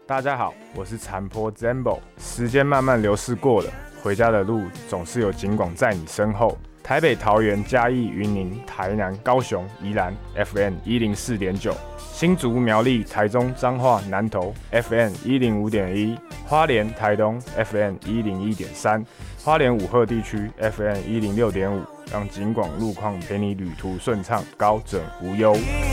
大家好，我是残坡 Zambo。时间慢慢流逝过了，回家的路总是有警广在你身后。台北、桃园、嘉义、云林、台南、高雄、宜兰 FM 104.9，新竹、苗栗、台中、彰化、南投 FM 105.1，花莲、台东 FM 101.3，花莲五鹤地区 FM 106.5，让警广路况陪你旅途顺畅，高枕无忧。